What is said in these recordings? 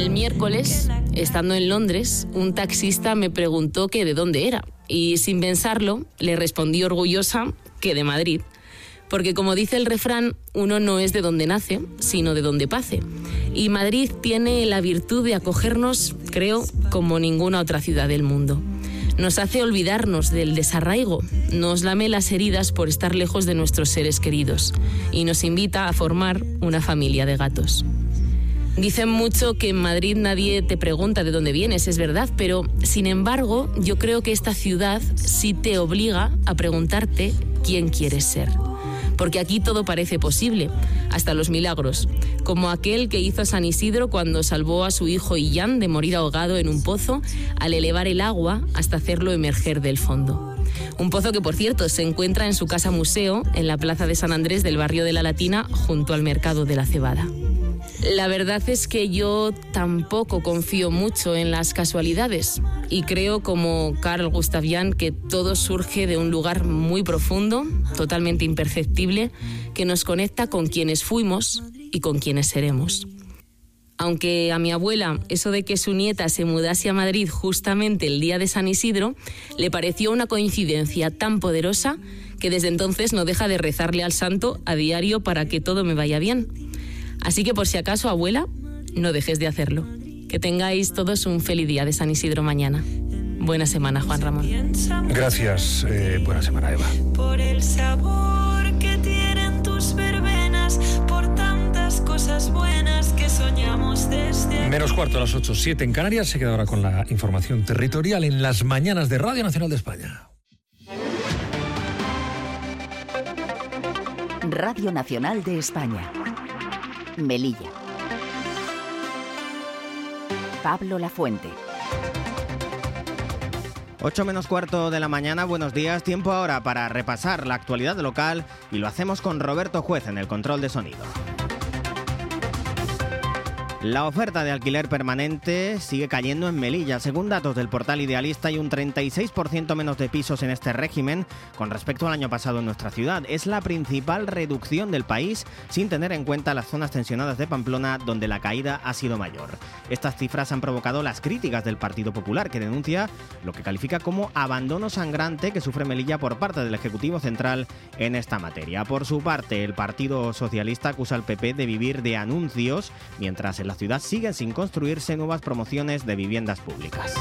El miércoles, estando en Londres, un taxista me preguntó que de dónde era y sin pensarlo le respondí orgullosa que de Madrid. Porque como dice el refrán, uno no es de donde nace, sino de donde pase. Y Madrid tiene la virtud de acogernos, creo, como ninguna otra ciudad del mundo. Nos hace olvidarnos del desarraigo, nos lame las heridas por estar lejos de nuestros seres queridos y nos invita a formar una familia de gatos. Dicen mucho que en Madrid nadie te pregunta de dónde vienes, es verdad, pero sin embargo yo creo que esta ciudad sí te obliga a preguntarte quién quieres ser. Porque aquí todo parece posible, hasta los milagros, como aquel que hizo San Isidro cuando salvó a su hijo Illán de morir ahogado en un pozo al elevar el agua hasta hacerlo emerger del fondo. Un pozo que, por cierto, se encuentra en su casa museo en la plaza de San Andrés del barrio de la Latina, junto al mercado de la Cebada. La verdad es que yo tampoco confío mucho en las casualidades y creo, como Carl Gustav Jung, que todo surge de un lugar muy profundo, totalmente imperceptible, que nos conecta con quienes fuimos y con quienes seremos. Aunque a mi abuela eso de que su nieta se mudase a Madrid justamente el día de San Isidro le pareció una coincidencia tan poderosa que desde entonces no deja de rezarle al santo a diario para que todo me vaya bien. Así que por si acaso, abuela, no dejes de hacerlo. Que tengáis todos un feliz día de San Isidro mañana. Buena semana, Juan Ramón. Gracias. Buena semana, Eva. Por el sabor que tienen tus verbenas, por tantas cosas buenas que soñamos desde aquí. Menos cuarto a las 8:07 en Canarias. Se queda ahora con la información territorial en las mañanas de Radio Nacional de España. Radio Nacional de España. Melilla. Pablo Lafuente. 8 menos cuarto de la mañana, buenos días. Tiempo ahora para repasar la actualidad local y lo hacemos con Roberto Juez en el control de sonido. La oferta de alquiler permanente sigue cayendo en Melilla. Según datos del portal Idealista, hay un 36% menos de pisos en este régimen con respecto al año pasado en nuestra ciudad. Es la principal reducción del país, sin tener en cuenta las zonas tensionadas de Pamplona, donde la caída ha sido mayor. Estas cifras han provocado las críticas del Partido Popular, que denuncia lo que califica como abandono sangrante que sufre Melilla por parte del Ejecutivo Central en esta materia. Por su parte, el Partido Socialista acusa al PP de vivir de anuncios, mientras en la ciudad siguen sin construirse nuevas promociones de viviendas públicas.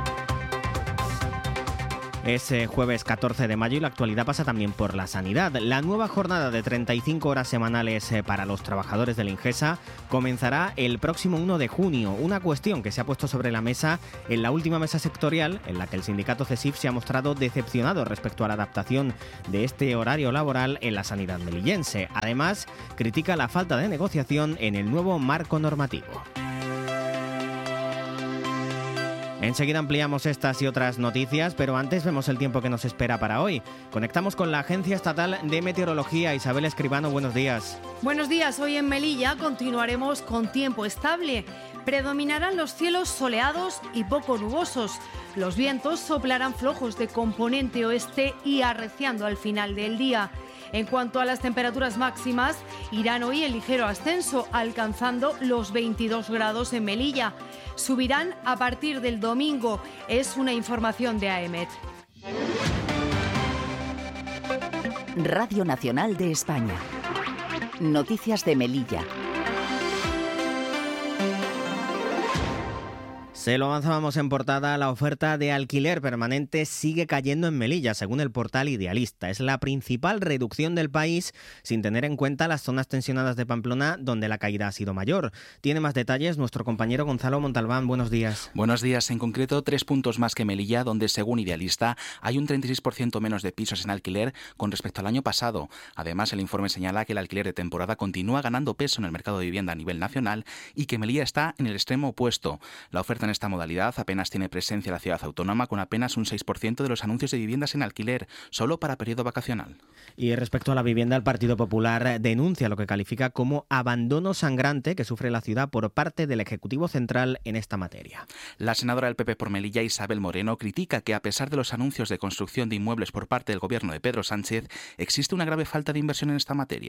Es jueves 14 de mayo y la actualidad pasa también por la sanidad. La nueva jornada de 35 horas semanales para los trabajadores de la Ingesa comenzará el próximo 1 de junio, una cuestión que se ha puesto sobre la mesa en la última mesa sectorial, en la que el sindicato CESIF se ha mostrado decepcionado respecto a la adaptación de este horario laboral en la sanidad melillense. Además, critica la falta de negociación en el nuevo marco normativo. Enseguida ampliamos estas y otras noticias, pero antes vemos el tiempo que nos espera para hoy. Conectamos con la Agencia Estatal de Meteorología. Isabel Escribano, buenos días. Buenos días. Hoy en Melilla continuaremos con tiempo estable. Predominarán los cielos soleados y poco nubosos. Los vientos soplarán flojos de componente oeste y arreciando al final del día. En cuanto a las temperaturas máximas, irán hoy en ligero ascenso, alcanzando los 22 grados en Melilla. Subirán a partir del domingo. Es una información de AEMET. Radio Nacional de España. Noticias de Melilla. Se lo avanzábamos en portada, la oferta de alquiler permanente sigue cayendo en Melilla, según el portal Idealista. Es la principal reducción del país, sin tener en cuenta las zonas tensionadas de Pamplona, donde la caída ha sido mayor. Tiene más detalles nuestro compañero Gonzalo Montalbán. Buenos días. Buenos días. En concreto, 3 puntos más que Melilla, donde, según Idealista, hay un 36% menos de pisos en alquiler con respecto al año pasado. Además, el informe señala que el alquiler de temporada continúa ganando peso en el mercado de vivienda a nivel nacional y que Melilla está en el extremo opuesto. La oferta en esta modalidad apenas tiene presencia en la ciudad autónoma, con apenas un 6% de los anuncios de viviendas en alquiler, solo para periodo vacacional. Y respecto a la vivienda, el Partido Popular denuncia lo que califica como abandono sangrante que sufre la ciudad por parte del Ejecutivo Central en esta materia. La senadora del PP por Melilla, Isabel Moreno, critica que a pesar de los anuncios de construcción de inmuebles por parte del gobierno de Pedro Sánchez, existe una grave falta de inversión en esta materia.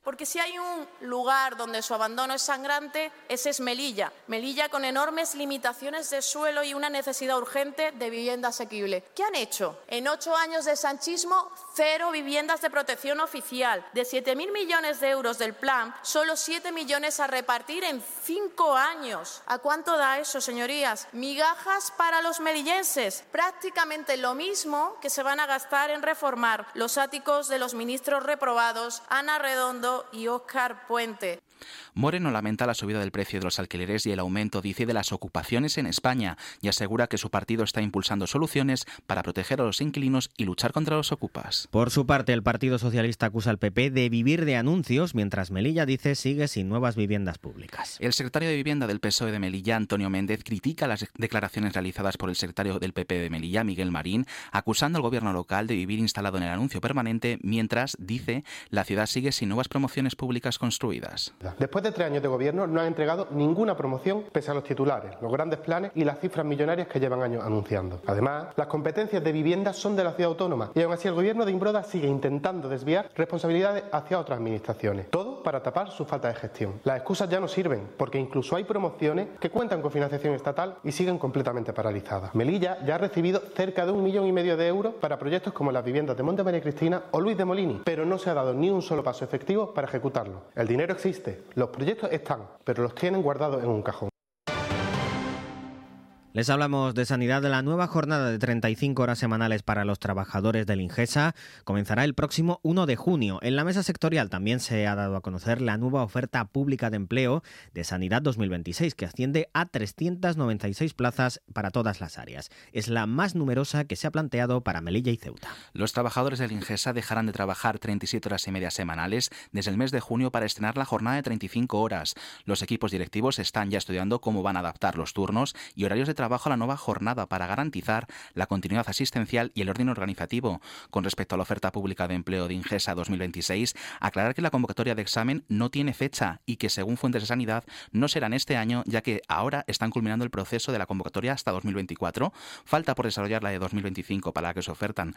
Porque si hay un lugar donde su abandono es sangrante, ese es Melilla. Melilla con enormes limitaciones de suelo y una necesidad urgente de vivienda asequible. ¿Qué han hecho? En 8 años de sanchismo, 0 viviendas de protección oficial. De 7.000 millones de euros del plan, solo 7 millones a repartir en 5 años. ¿A cuánto da eso, señorías? Migajas para los melillenses. Prácticamente lo mismo que se van a gastar en reformar los áticos de los ministros reprobados Ana Redondo y Óscar Puente. Moreno lamenta la subida del precio de los alquileres y el aumento, dice, de las ocupaciones en España y asegura que su partido está impulsando soluciones para proteger a los inquilinos y luchar contra los ocupas. Por su parte, el Partido Socialista acusa al PP de vivir de anuncios, mientras Melilla, dice, sigue sin nuevas viviendas públicas. El secretario de Vivienda del PSOE de Melilla, Antonio Méndez, critica las declaraciones realizadas por el secretario del PP de Melilla, Miguel Marín, acusando al gobierno local de vivir instalado en el anuncio permanente, mientras, dice, la ciudad sigue sin nuevas promociones públicas construidas. Después de 3 años de gobierno no han entregado ninguna promoción pese a los titulares, los grandes planes y las cifras millonarias que llevan años anunciando. Además, las competencias de vivienda son de la ciudad autónoma y aún así el gobierno de Imbroda sigue intentando desviar responsabilidades hacia otras administraciones. Todo para tapar su falta de gestión. Las excusas ya no sirven porque incluso hay promociones que cuentan con financiación estatal y siguen completamente paralizadas. Melilla ya ha recibido cerca de 1,5 millones de euros para proyectos como las viviendas de Monte María Cristina o Luis de Molini, pero no se ha dado ni un solo paso efectivo para ejecutarlo. El dinero existe, los proyectos están, pero los tienen guardados en un cajón. Les hablamos de sanidad. La nueva jornada de 35 horas semanales para los trabajadores del Ingesa comenzará el próximo 1 de junio. En la mesa sectorial también se ha dado a conocer la nueva oferta pública de empleo de Sanidad 2026, que asciende a 396 plazas para todas las áreas. Es la más numerosa que se ha planteado para Melilla y Ceuta. Los trabajadores del Ingesa dejarán de trabajar 37 horas y media semanales desde el mes de junio para estrenar la jornada de 35 horas. Los equipos directivos están ya estudiando cómo van a adaptar los turnos y horarios de trabajo a la nueva jornada para garantizar la continuidad asistencial y el orden organizativo. Con respecto a la oferta pública de empleo de Ingesa 2026, aclarar que la convocatoria de examen no tiene fecha y que, según fuentes de sanidad, no será en este año, ya que ahora están culminando el proceso de la convocatoria hasta 2024. Falta por desarrollar la de 2025, para la que se ofertan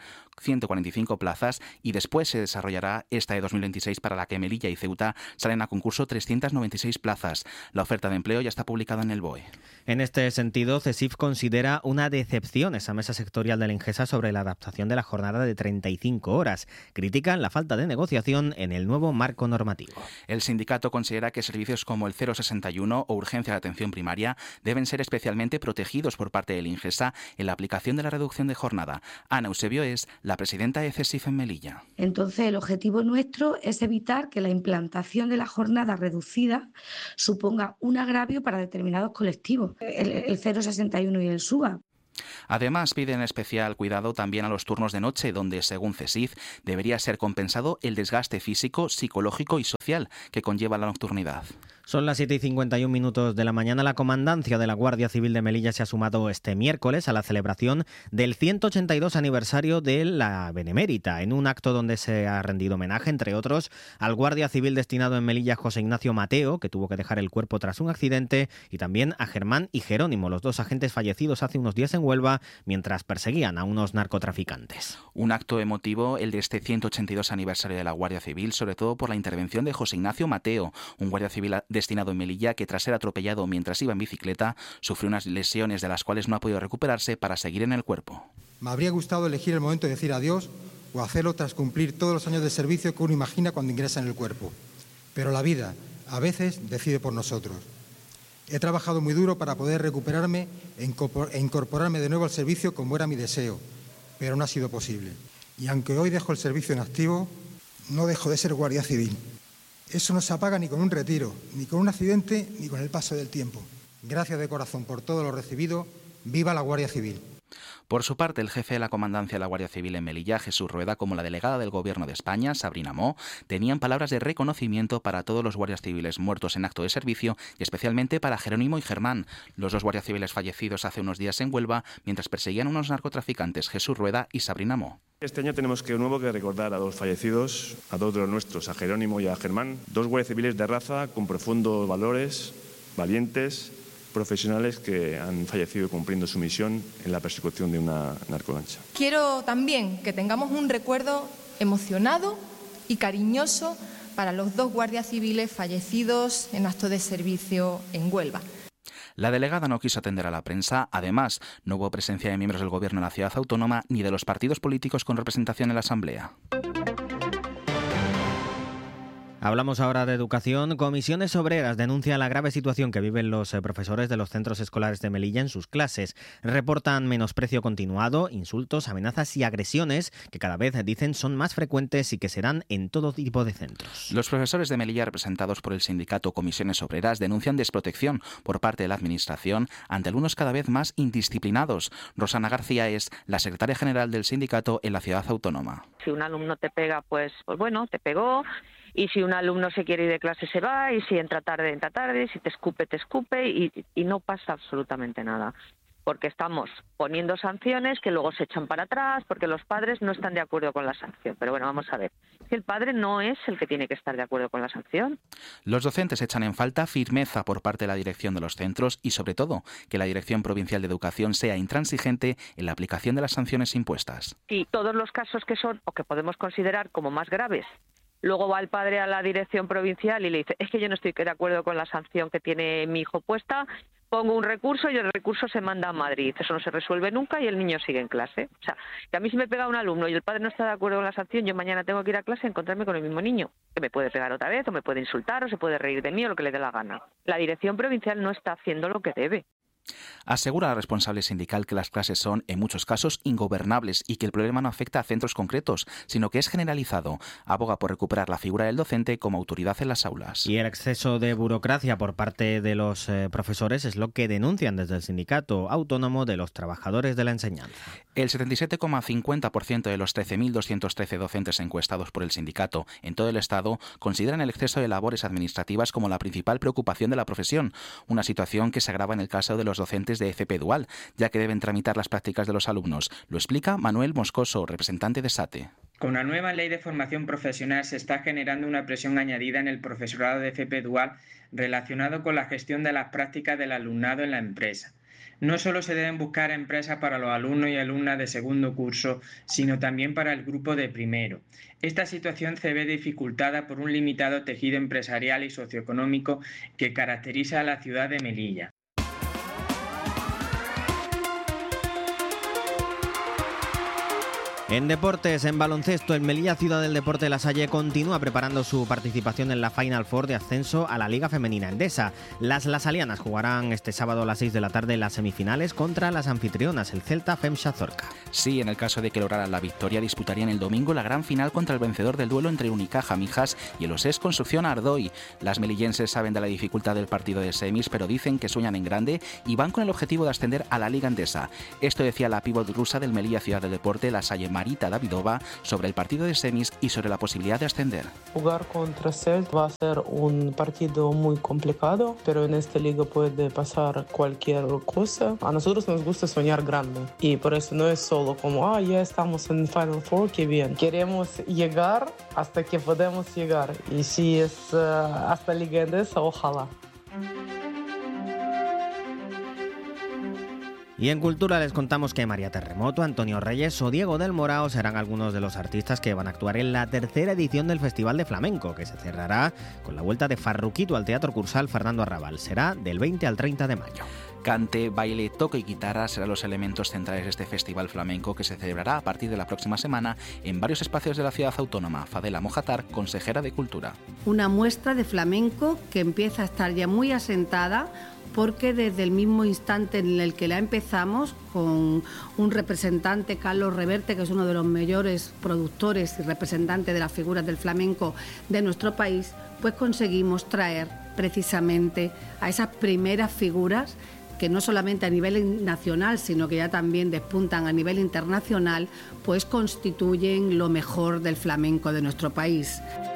145 plazas, y después se desarrollará esta de 2026, para la que Melilla y Ceuta salen a concurso 396 plazas. La oferta de empleo ya está publicada en el BOE. En este sentido, CESIF considera una decepción esa mesa sectorial del Ingesa sobre la adaptación de la jornada de 35 horas. Critican la falta de negociación en el nuevo marco normativo. El sindicato considera que servicios como el 061 o urgencia de atención primaria deben ser especialmente protegidos por parte del Ingesa en la aplicación de la reducción de jornada. Ana Eusebio es la presidenta de CESIF en Melilla. Entonces, el objetivo nuestro es evitar que la implantación de la jornada reducida suponga un agravio para determinados colectivos. El 061 y el SUA. Además, piden especial cuidado también a los turnos de noche, donde, según CESIF, debería ser compensado el desgaste físico, psicológico y social que conlleva la nocturnidad. Son las 7:51 de la mañana. La comandancia de la Guardia Civil de Melilla se ha sumado este miércoles a la celebración del 182 aniversario de la Benemérita, en un acto donde se ha rendido homenaje, entre otros, al guardia civil destinado en Melilla, José Ignacio Mateo, que tuvo que dejar el cuerpo tras un accidente, y también a Germán y Jerónimo, los dos agentes fallecidos hace unos días en Huelva mientras perseguían a unos narcotraficantes. Un acto emotivo, el de este 182 aniversario de la Guardia Civil, sobre todo por la intervención de José Ignacio Mateo, un guardia civil destinado en Melilla que, tras ser atropellado mientras iba en bicicleta, sufrió unas lesiones de las cuales no ha podido recuperarse para seguir en el cuerpo. Me habría gustado elegir el momento de decir adiós o hacerlo tras cumplir todos los años de servicio que uno imagina cuando ingresa en el cuerpo. Pero la vida, a veces, decide por nosotros. He trabajado muy duro para poder recuperarme e incorporarme de nuevo al servicio como era mi deseo, pero no ha sido posible. Y aunque hoy dejo el servicio en activo, no dejo de ser guardia civil. Eso no se apaga ni con un retiro, ni con un accidente, ni con el paso del tiempo. Gracias de corazón por todo lo recibido. ¡Viva la Guardia Civil! Por su parte, el jefe de la Comandancia de la Guardia Civil en Melilla, Jesús Rueda, como la delegada del Gobierno de España, Sabrina Mo, tenían palabras de reconocimiento para todos los guardias civiles muertos en acto de servicio y especialmente para Jerónimo y Germán, los dos guardias civiles fallecidos hace unos días en Huelva mientras perseguían a unos narcotraficantes, Jesús Rueda y Sabrina Mo. Este año tenemos que recordar a dos fallecidos, a dos de los nuestros, a Jerónimo y a Germán, dos guardias civiles de raza con profundos valores, valientes, profesionales que han fallecido cumpliendo su misión en la persecución de una narcolancha. Quiero también que tengamos un recuerdo emocionado y cariñoso para los 2 guardias civiles fallecidos en acto de servicio en Huelva. La delegada no quiso atender a la prensa. Además, no hubo presencia de miembros del Gobierno en la ciudad autónoma ni de los partidos políticos con representación en la Asamblea. Hablamos ahora de educación. Comisiones Obreras denuncia la grave situación que viven los profesores de los centros escolares de Melilla en sus clases. Reportan menosprecio continuado, insultos, amenazas y agresiones que cada vez dicen son más frecuentes y que serán en todo tipo de centros. Los profesores de Melilla, representados por el sindicato Comisiones Obreras, denuncian desprotección por parte de la Administración ante alumnos cada vez más indisciplinados. Rosana García es la secretaria general del sindicato en la ciudad autónoma. Si un alumno te pega, pues bueno, te pegó. Y si un alumno se quiere ir de clase se va, y si entra tarde, si te escupe, y no pasa absolutamente nada. Porque estamos poniendo sanciones que luego se echan para atrás, porque los padres no están de acuerdo con la sanción. Pero bueno, vamos a ver, que el padre no es el que tiene que estar de acuerdo con la sanción. Los docentes echan en falta firmeza por parte de la dirección de los centros y, sobre todo, que la Dirección Provincial de Educación sea intransigente en la aplicación de las sanciones impuestas. Y todos los casos que son, o que podemos considerar como más graves, luego va el padre a la dirección provincial y le dice, es que yo no estoy de acuerdo con la sanción que tiene mi hijo puesta, pongo un recurso y el recurso se manda a Madrid. Eso no se resuelve nunca y el niño sigue en clase. O sea, que a mí si me pega un alumno y el padre no está de acuerdo con la sanción, yo mañana tengo que ir a clase y encontrarme con el mismo niño, que me puede pegar otra vez, o me puede insultar, o se puede reír de mí, o lo que le dé la gana. La dirección provincial no está haciendo lo que debe. Asegura la responsable sindical que las clases son, en muchos casos, ingobernables y que el problema no afecta a centros concretos, sino que es generalizado. Aboga por recuperar la figura del docente como autoridad en las aulas. Y el exceso de burocracia por parte de los profesores es lo que denuncian desde el Sindicato Autónomo de los Trabajadores de la Enseñanza. El 77,50% de los 13.213 docentes encuestados por el sindicato en todo el Estado consideran el exceso de labores administrativas como la principal preocupación de la profesión, una situación que se agrava en el caso de los docentes de FP Dual, ya que deben tramitar las prácticas de los alumnos. Lo explica Manuel Moscoso, representante de SATE. Con la nueva ley de formación profesional se está generando una presión añadida en el profesorado de FP Dual relacionado con la gestión de las prácticas del alumnado en la empresa. No solo se deben buscar empresas para los alumnos y alumnas de segundo curso, sino también para el grupo de primero. Esta situación se ve dificultada por un limitado tejido empresarial y socioeconómico que caracteriza a la ciudad de Melilla. En deportes, en baloncesto, el Melilla Ciudad del Deporte de La Salle continúa preparando su participación en la Final Four de ascenso a la Liga Femenina Endesa. Las lasalianas jugarán este sábado a las 6 de la tarde las semifinales contra las anfitrionas, el Celta Femsa Zorca. Sí, en el caso de que lograran la victoria, disputarían el domingo la gran final contra el vencedor del duelo entre Unicaja Mijas y el OSES Construcción Ardoy. Las melillenses saben de la dificultad del partido de semis, pero dicen que sueñan en grande y van con el objetivo de ascender a la Liga Endesa. Esto decía la pívot rusa del Melilla Ciudad del Deporte, La Salle Marita Davidova, sobre el partido de semis y sobre la posibilidad de ascender. Jugar contra Celta va a ser un partido muy complicado, pero en esta liga puede pasar cualquier cosa. A nosotros nos gusta soñar grande y por eso no es solo como, ya estamos en Final Four, qué bien. Queremos llegar hasta que podemos llegar y si es hasta Liga Endesa, ojalá. Y en Cultura les contamos que María Terremoto, Antonio Reyes o Diego del Morao serán algunos de los artistas que van a actuar en la tercera edición del Festival de Flamenco, que se cerrará con la vuelta de Farruquito al Teatro Cursal Fernando Arrabal. Será del 20 al 30 de mayo. Cante, baile, toque y guitarra serán los elementos centrales de este festival flamenco que se celebrará a partir de la próxima semana en varios espacios de la ciudad autónoma. Fadela Mojatar, consejera de Cultura. Una muestra de flamenco que empieza a estar ya muy asentada, porque desde el mismo instante en el que la empezamos, con un representante, Carlos Reverte, que es uno de los mayores productores y representantes de las figuras del flamenco de nuestro país, pues conseguimos traer precisamente a esas primeras figuras que no solamente a nivel nacional, sino que ya también despuntan a nivel internacional, pues constituyen lo mejor del flamenco de nuestro país.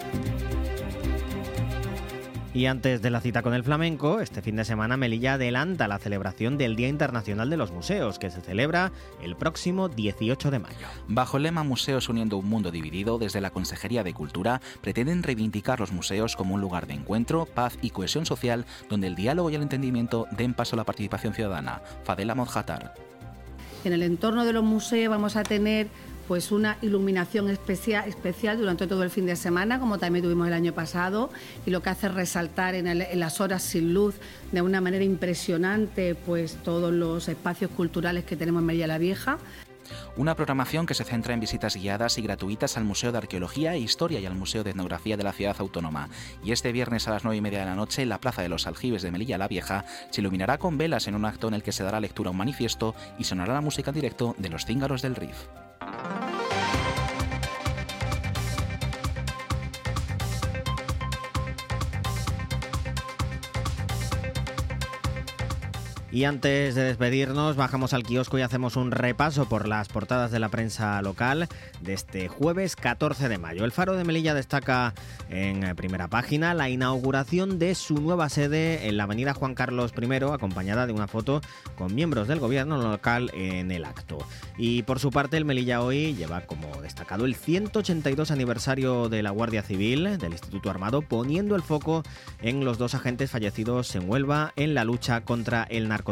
Y antes de la cita con el flamenco, este fin de semana Melilla adelanta la celebración del Día Internacional de los Museos, que se celebra el próximo 18 de mayo. Bajo el lema Museos uniendo un mundo dividido, desde la Consejería de Cultura pretenden reivindicar los museos como un lugar de encuentro, paz y cohesión social, donde el diálogo y el entendimiento den paso a la participación ciudadana. Fadela Mojatar. En el entorno de los museos vamos a tener pues una iluminación especial durante todo el fin de semana, como también tuvimos el año pasado, y lo que hace es resaltar en las horas sin luz de una manera impresionante pues todos los espacios culturales que tenemos en Melilla la Vieja. Una programación que se centra en visitas guiadas y gratuitas al Museo de Arqueología e Historia y al Museo de Etnografía de la Ciudad Autónoma. Y este viernes a las 9:30 de la noche, la Plaza de los Aljibes de Melilla la Vieja se iluminará con velas en un acto en el que se dará lectura a un manifiesto y sonará la música en directo de los Cíngaros del Rif. Y antes de despedirnos, bajamos al kiosco y hacemos un repaso por las portadas de la prensa local de este jueves 14 de mayo. El Faro de Melilla destaca en primera página la inauguración de su nueva sede en la avenida Juan Carlos I, acompañada de una foto con miembros del gobierno local en el acto. Y por su parte, el Melilla Hoy lleva como destacado el 182 aniversario de la Guardia Civil del Instituto Armado, poniendo el foco en los 2 agentes fallecidos en Huelva en la lucha contra el narcotráfico.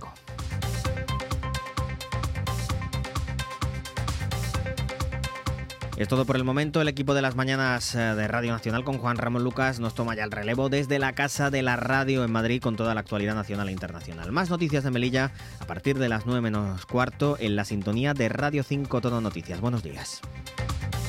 Es todo por el momento. El equipo de las mañanas de Radio Nacional con Juan Ramón Lucas nos toma ya el relevo desde la Casa de la Radio en Madrid con toda la actualidad nacional e internacional. Más noticias de Melilla a partir de las 9:15 en la sintonía de Radio 5 Todo Noticias. Buenos días.